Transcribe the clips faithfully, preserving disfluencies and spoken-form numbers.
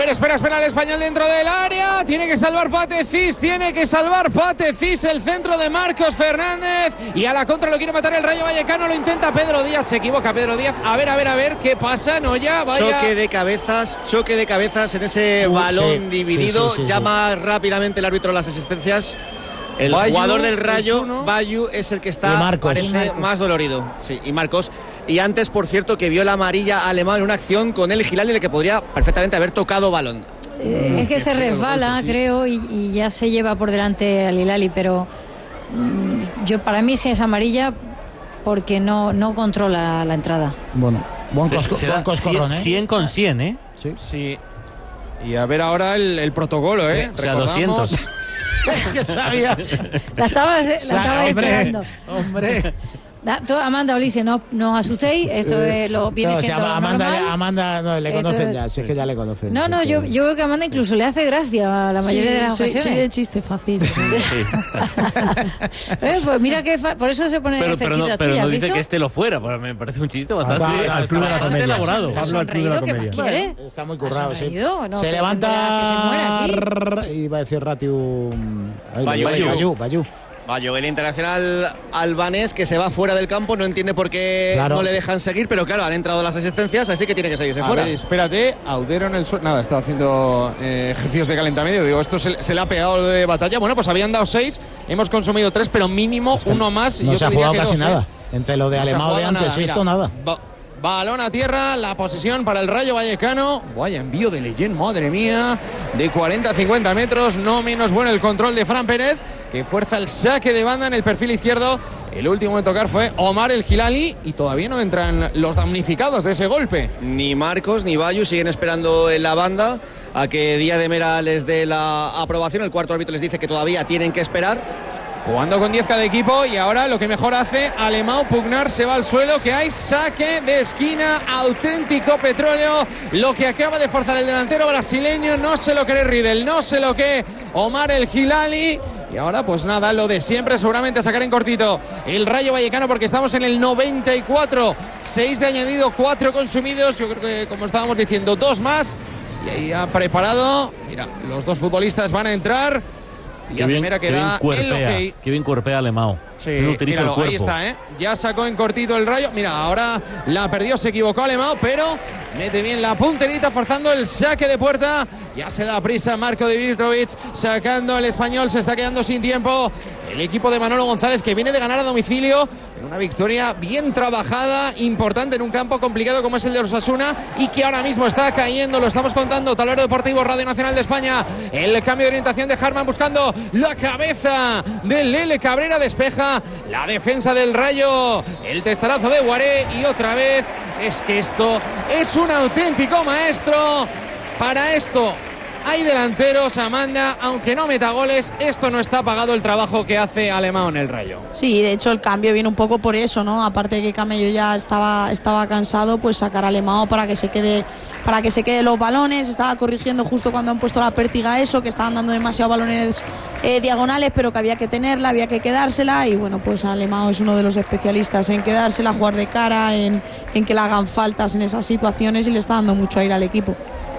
ver, espera, espera, el español dentro del área. Tiene que salvar Patecís, tiene que salvar Patecís el centro de Marcos Fernández. Y a la contra lo quiere matar el Rayo Vallecano, lo intenta Pedro Díaz, se equivoca Pedro Díaz. A ver, a ver, a ver, ¿qué pasa? No, ya, vaya. Choque de cabezas, choque de cabezas en ese Uy, balón sí, dividido. sí, sí, sí, Llama sí. rápidamente el árbitro las asistencias. El Bayu, jugador del Rayo, es Bayu, es el que está, Marcos. parece Marcos. más dolorido. Sí, y Marcos. Y antes, por cierto, que vio la amarilla alemán en una acción con el Gilali, el que podría perfectamente haber tocado balón. Eh, es que se resbala, golpe, sí. creo, y, y ya se lleva por delante al Hilali, pero mmm, yo para mí sí es amarilla porque no, no controla la entrada. Bueno, buen, cosco, se buen da coscorrón, ¿eh? cien con cien, ¿eh? Sí. Sí. Y a ver ahora el, el protocolo, ¿eh? O sea, doscientos. ¿Qué sabías? La estaba, la estaba hombre, esperando. Hombre. Da, todo, Amanda Ulises, no, no os asustéis, esto es lo viene no, siendo o sea, Amanda, normal. Le, Amanda no, le esto conocen es... ya, si es que ya le conocen. No, no, yo, yo veo que a Amanda incluso le hace gracia a la mayoría sí, de las soy, ocasiones. Soy de chiste fácil. ¿Eh? Pues mira que fa... por eso se pone pero, pero no, pero tuya, no dice ¿visto? que este lo fuera, pues me parece un chiste bastante, Pablo, al club de la bastante comedia. elaborado. Pablo, al club de la ¿Qué más comedia. quiere? Está muy currado, sí. No, se levanta que se muera aquí. y va a decir Ratiu Bayu, Bayu, Bayu, Bayu. Bayu, el internacional albanés que se va fuera del campo, no entiende por qué claro. no le dejan seguir, pero claro, han entrado las asistencias, así que tiene que seguirse a fuera. Ver, espérate, Audero en el suelo. Nada, está haciendo eh, ejercicios de calentamiento. Digo, esto se, se le ha pegado de batalla. Bueno, pues habían dado seis, hemos consumido tres, pero mínimo es uno más. No yo se ha diría jugado que casi dos, nada. ¿eh? Entre lo de no Alemão de antes nada, y esto, mira, nada. Ba balón a tierra, la posesión para el Rayo Vallecano. Vaya envío de Leyen, madre mía. De cuarenta a cincuenta metros, no menos bueno el control de Fran Pérez, que fuerza el saque de banda en el perfil izquierdo. El último en tocar fue Omar el Gilali y todavía no entran los damnificados de ese golpe. Ni Marcos ni Bayu siguen esperando en la banda a que Díaz de Mera les dé la aprobación. El cuarto árbitro les dice que todavía tienen que esperar. Jugando con diez cada equipo y ahora lo que mejor hace Alemão, pugnar, se va al suelo, que hay saque de esquina, auténtico petróleo, lo que acaba de forzar el delantero brasileño, no se lo cree Riedel, no se lo cree Omar el Gilali. Y ahora pues nada, lo de siempre, seguramente sacar en cortito el Rayo Vallecano, porque estamos en el noventa y cuatro, seis de añadido, cuatro consumidos, yo creo que como estábamos diciendo, dos más. Y ahí ha preparado, mira, los dos futbolistas van a entrar. Y la primera que da el ok. Qué bien cuerpea Alemão. Sí, míralo, ahí está, ¿eh? Ya sacó en cortito el Rayo. Mira, ahora la perdió, se equivocó Alemão, pero mete bien la punterita forzando el saque de puerta. Ya se da prisa Marco Dimitrovic sacando el español, se está quedando sin tiempo el equipo de Manolo González, que viene de ganar a domicilio en una victoria bien trabajada, importante en un campo complicado como es el de Osasuna y que ahora mismo está cayendo, lo estamos contando, Tablero Deportivo, Radio Nacional de España. El cambio de orientación de Harman buscando la cabeza de Lele Cabrera, despeja la defensa del Rayo, el testarazo de Guaré y otra vez es que esto es un auténtico maestro. Para esto hay delanteros, Amanda, aunque no meta goles, esto no está pagado el trabajo que hace Alemão en el Rayo. Sí, de hecho el cambio viene un poco por eso, ¿no? Aparte de que Camello ya estaba, estaba cansado, pues sacar a Alemão para que se quede, para que se quede los balones. Estaba corrigiendo justo cuando han puesto la pértiga eso, que estaban dando demasiados balones eh, diagonales, pero que había que tenerla, había que quedársela. Y bueno, pues Alemão es uno de los especialistas en quedársela, jugar de cara, en, en que le hagan faltas en esas situaciones, y le está dando mucho aire al equipo.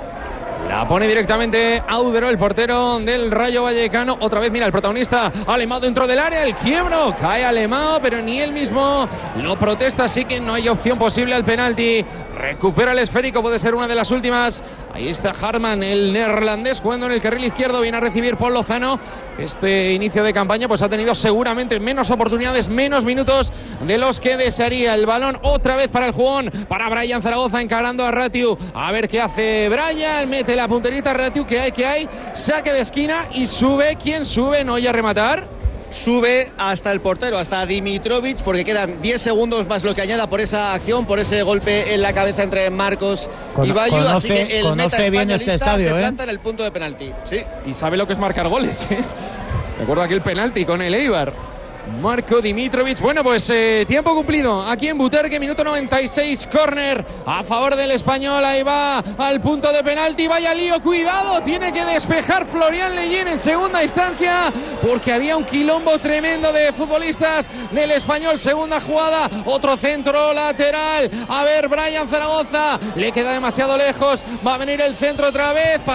La pone directamente Audero, el portero del Rayo Vallecano. Otra vez, mira, el protagonista Alemão dentro del área, el quiebro, cae Alemão, pero ni él mismo lo protesta, así que no hay opción posible al penalti. Recupera el esférico, puede ser una de las últimas. Ahí está Harman, el neerlandés, jugando en el carril izquierdo. Viene a recibir Paul Lozano, que este inicio de campaña pues ha tenido seguramente menos oportunidades, menos minutos de los que desearía. El balón otra vez para el jugón, para Brian Zaragoza, encarando a Ratiu. A ver qué hace Brian, mete la punterita Ratiu, que hay, que hay. Saque de esquina y sube. ¿Quién sube? No oye a rematar. Sube hasta el portero, hasta Dimitrovic, porque quedan diez segundos más lo que añada por esa acción, por ese golpe en la cabeza entre Marcos Con, y Bayu. conoce, así que el conoce meta bien este estadio, se ¿eh? planta en el punto de penalti. Sí. Y sabe lo que es marcar goles, ¿eh? Recuerdo aquel penalti con el Eibar. Marco Dimitrovic. Bueno, pues eh, tiempo cumplido aquí en Butarque, minuto noventa y seis, córner a favor del español. Ahí va al punto de penalti, vaya lío, cuidado, tiene que despejar Florian Leyen en segunda instancia, porque había un quilombo tremendo de futbolistas del español. Segunda jugada, otro centro lateral, a ver, Brian Zaragoza, le queda demasiado lejos, va a venir el centro otra vez.